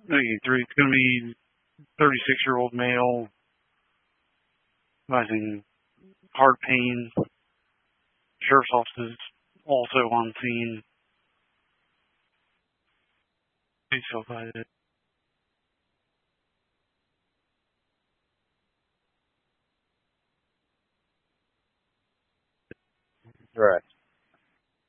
It's going to be 36-year-old male, causing heart pain. Sheriff's office is also on scene. Please feel guided. Right.